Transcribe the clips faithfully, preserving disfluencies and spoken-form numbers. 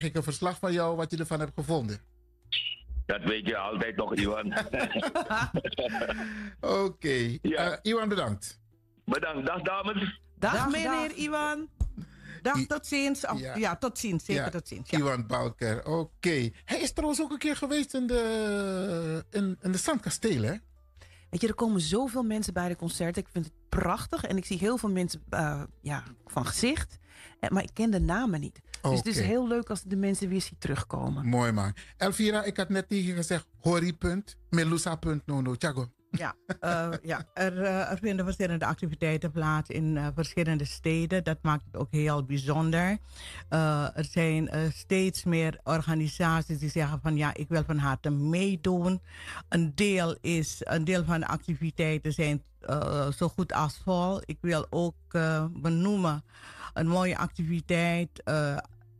ik een verslag van jou wat je ervan hebt gevonden. Dat weet je altijd nog, Iwan. Oké. Okay. Ja. Uh, Iwan, bedankt. Bedankt. Dag, dames. Dag, dag meneer dag. Iwan. Dag, I tot ziens. Of, ja. ja, tot ziens. Zeker ja. tot ziens. Ja. Iwan Balker, oké. Okay. Hij is trouwens ook een keer geweest in de, in, in de Zandkasteel, hè? Weet je, er komen zoveel mensen bij de concerten. Ik vind het prachtig. En ik zie heel veel mensen uh, ja, van gezicht. Maar ik ken de namen niet. Okay. Dus het is heel leuk als de mensen weer zien terugkomen. Mooi man. Elvira, ik had net tegen je gezegd, hori punt, melusa punt nono. Tjago. Ja, uh, ja. Er, uh, er vinden verschillende activiteiten plaats in uh, verschillende steden. Dat maakt het ook heel bijzonder. Uh, er zijn uh, steeds meer organisaties die zeggen van ja, ik wil van harte meedoen. Een deel, is, een deel van de activiteiten zijn uh, zo goed als vol. Ik wil ook uh, benoemen een mooie activiteit. Uh,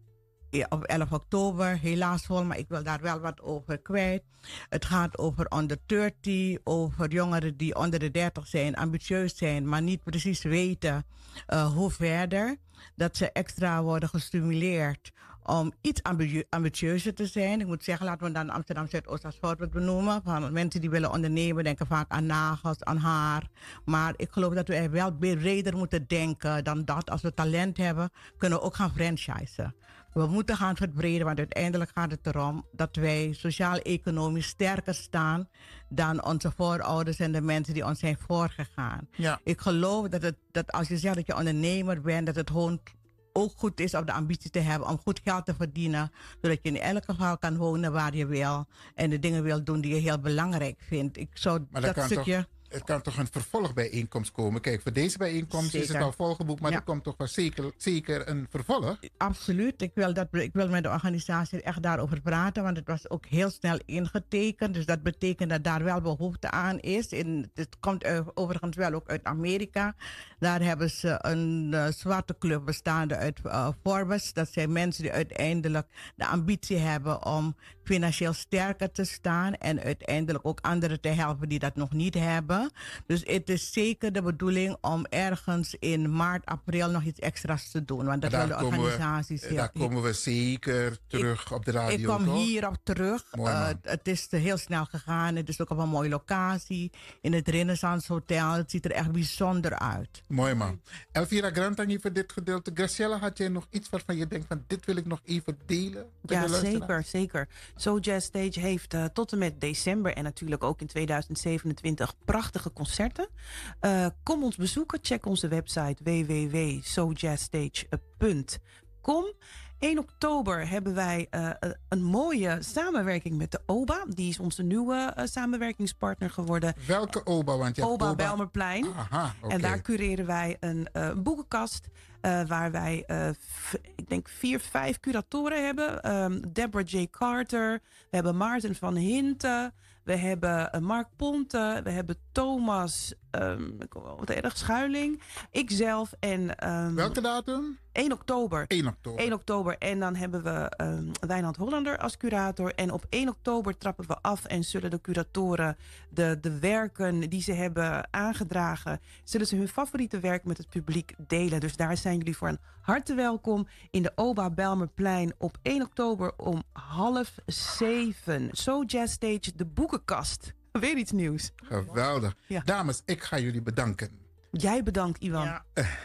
op elf oktober, helaas vol, maar ik wil daar wel wat over kwijt. Het gaat over onder dertig, over jongeren die onder de dertig zijn, ambitieus zijn, maar niet precies weten uh, hoe verder. Dat ze extra worden gestimuleerd om iets ambi- ambitieuzer te zijn. Ik moet zeggen, laten we dan Amsterdam Zuidoost als voorbeeld benoemen. Van mensen die willen ondernemen denken vaak aan nagels, aan haar. Maar ik geloof dat we wel breder moeten denken dan dat. Als we talent hebben, kunnen we ook gaan franchisen. We moeten gaan verbreden, want uiteindelijk gaat het erom dat wij sociaal-economisch sterker staan dan onze voorouders en de mensen die ons zijn voorgegaan. Ja. Ik geloof dat, het, dat als je zegt dat je ondernemer bent, dat het gewoon ook goed is om de ambitie te hebben om goed geld te verdienen, zodat je in elk geval kan wonen waar je wil en de dingen wil doen die je heel belangrijk vindt. Ik zou maar dat, dat stukje... Toch... Het kan toch een vervolgbijeenkomst komen? Kijk, voor deze bijeenkomst zeker. Is het al volgeboekt, maar ja. Er komt toch wel zeker, zeker een vervolg? Absoluut. Ik wil, dat, ik wil met de organisatie echt daarover praten, want het was ook heel snel ingetekend. Dus dat betekent dat daar wel behoefte aan is. In, het komt overigens wel ook uit Amerika. Daar hebben ze een uh, zwarte club bestaande uit uh, Forbes. Dat zijn mensen die uiteindelijk de ambitie hebben om financieel sterker te staan en uiteindelijk ook anderen te helpen die dat nog niet hebben. Dus het is zeker de bedoeling om ergens in maart, april nog iets extra's te doen. Want dat willen de organisaties. We, daar komen we zeker terug ik, op de radio. Ik kom toch? hierop terug. Uh, het is heel snel gegaan. Het is ook op een mooie locatie. In het Renaissance Hotel. Het ziet er echt bijzonder uit. Mooi man. Elvira Grantangi voor dit gedeelte. Graciela, had jij nog iets waarvan je denkt van dit wil ik nog even delen? Ja, zeker, zeker. So Jazz Stage heeft uh, tot en met december en natuurlijk ook in tweeduizend zevenentwintig prachtige concerten. Uh, kom ons bezoeken. Check onze website w w w punt so jazz stage punt com. één oktober hebben wij uh, een mooie samenwerking met de O B A. Die is onze nieuwe uh, samenwerkingspartner geworden. Welke O B A? Want je O B A, O B A Bijlmerplein. Aha, okay. En daar cureren wij een uh, boekenkast. Uh, waar wij, uh, f- ik denk, vier, vijf curatoren hebben. Um, Deborah J. Carter. We hebben Maarten van Hinten. We hebben uh, Mark Ponte. We hebben Thomas, um, wat erg, Schuiling. Ikzelf en... Um, Welke datum? één oktober. één oktober. één oktober. En dan hebben we um, Wijnand Hollander als curator. En op één oktober trappen we af en zullen de curatoren de, de werken die ze hebben aangedragen, zullen ze hun favoriete werk met het publiek delen. Dus daar zijn jullie voor een harte welkom in de O B A Bijlmerplein op één oktober om half zeven. So Jazz Stage, de boekenkast. Weer iets nieuws. Geweldig. Ja. Dames, ik ga jullie bedanken. Jij bedankt, Iwan. Ja.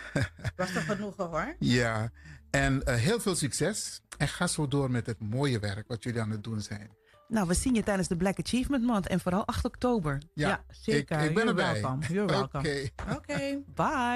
Was toch genoegen hoor. Ja, en uh, heel veel succes. En ga zo door met het mooie werk wat jullie aan het doen zijn. Nou, we zien je tijdens de Black Achievement Month en vooral acht oktober. Ja, ja zeker. Ik, ik ben You're erbij. welcome. You're welcome. Oké. Okay. Okay. Bye.